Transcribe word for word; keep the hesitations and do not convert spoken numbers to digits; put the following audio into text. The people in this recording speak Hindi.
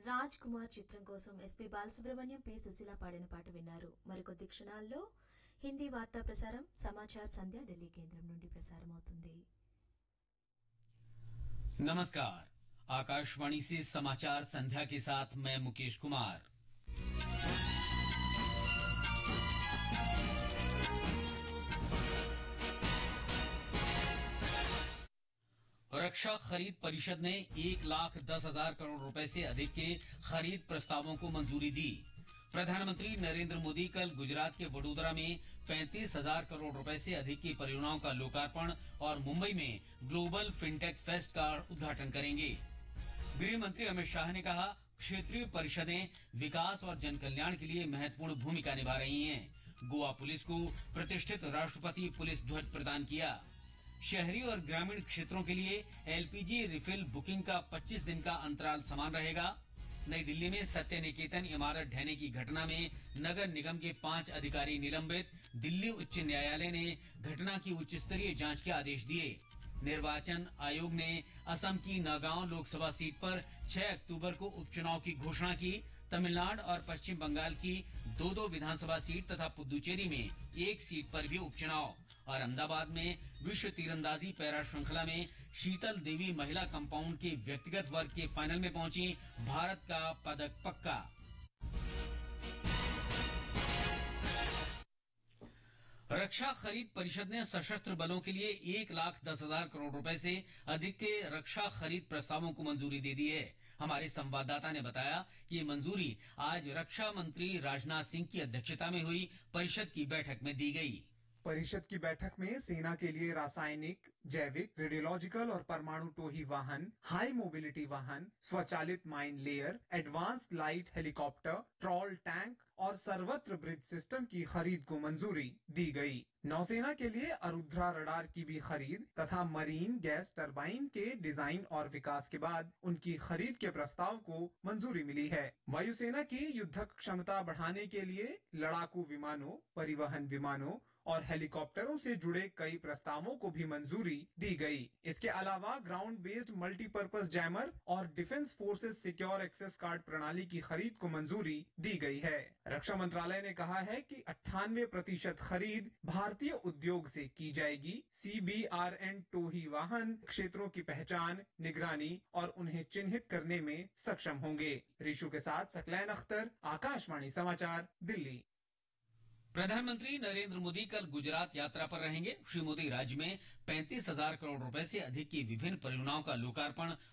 రాజ్ కుమార్ చిత్రం కోసం ఎస్పీ బాలసుబ్రహ్మణ్యం పి సుశీల పాడిన పాట విన్నారు. మరికొద్ది క్షణాల్లో హిందీ వార్తా ప్రసారం సమాచార్ సంధ్య ఢిల్లీ కేంద్రం నుండి ప్రసారమవుతుంది. नमस्कार, आकाशवाणी से समाचार संध्या के साथ मैं मुकेश कुमार। रक्षा खरीद परिषद ने एक लाख दस हजार करोड़ रुपए से अधिक के खरीद प्रस्तावों को मंजूरी दी। प्रधानमंत्री नरेंद्र मोदी कल गुजरात के वडोदरा में पैंतीस हजार करोड़ रुपए से अधिक की परियोजनाओं का लोकार्पण और मुंबई में ग्लोबल फिनटेक फेस्ट का उद्घाटन करेंगे। गृह मंत्री अमित शाह ने कहा, क्षेत्रीय परिषदें विकास और जन कल्याण के लिए महत्वपूर्ण भूमिका निभा रही हैं। गोवा पुलिस को प्रतिष्ठित राष्ट्रपति पुलिस ध्वज प्रदान किया। शहरी और ग्रामीण क्षेत्रों के लिए एलपीजी रिफिल बुकिंग का पच्चीस दिन का अंतराल समान रहेगा। नई दिल्ली में सत्य निकेतन इमारत ढहने की घटना में नगर निगम के पांच अधिकारी निलंबित। दिल्ली उच्च न्यायालय ने घटना की उच्च स्तरीय जांच के आदेश दिए। निर्वाचन आयोग ने असम की नगांव लोकसभा सीट पर छह अक्टूबर को उपचुनाव की घोषणा की। तमिलनाडु और पश्चिम बंगाल की दो दो विधानसभा सीट तथा पुदुचेरी में एक सीट पर भी उपचुनाव। और अहमदाबाद में विश्व तीरंदाजी पैरा श्रृंखला में शीतल देवी महिला कंपाउंड के व्यक्तिगत वर्ग के फाइनल में पहुंची। भारत का पदक पक्का। रक्षा खरीद परिषद ने सशस्त्र बलों के लिए एक लाख दस हजार करोड़ रुपए से अधिक के रक्षा खरीद प्रस्तावों को मंजूरी दे दी है। हमारे संवाददाता ने बताया कि ये मंजूरी आज रक्षा मंत्री राजनाथ सिंह की अध्यक्षता में हुई परिषद की बैठक में दी गई। परिषद की बैठक में सेना के लिए रासायनिक, जैविक, रेडियोलॉजिकल और परमाणु टोही वाहन, हाई मोबिलिटी वाहन, स्वचालित mine layer, advanced light helicopter, troll tank और सर्वत्र ब्रिज सिस्टम की खरीद को मंजूरी दी गई। नौसेना के लिए अरुद्रा रडार की भी खरीद तथा मरीन गैस टरबाइन के डिजाइन और विकास के बाद उनकी खरीद के प्रस्ताव को मंजूरी मिली है। वायुसेना की युद्धक क्षमता बढ़ाने के लिए लड़ाकू विमानों, परिवहन विमानों और हेलीकॉप्टरों से जुड़े कई प्रस्तावों को भी मंजूरी दी गई। इसके अलावा ग्राउंड बेस्ड मल्टीपर्पज जैमर और defence forces secure access card प्रणाली की खरीद को मंजूरी दी गई है। रक्षा मंत्रालय ने कहा है कि अट्ठानवे प्रतिशत खरीद भारतीय उद्योग से की जाएगी। सीबीआरएन टोही वाहन क्षेत्रों की पहचान, निगरानी और उन्हें चिन्हित करने में सक्षम होंगे। रिशु के साथ सकलैन अख्तर, आकाशवाणी समाचार, दिल्ली। प्रधानमंत्री नरेंद्र मोदी कल गुजरात यात्रा पर रहेंगे। श्री मोदी राज्य में पैंतीस हजार करोड़ रुपए से अधिक की विभिन्न परियोजनाओं का लोकार्पण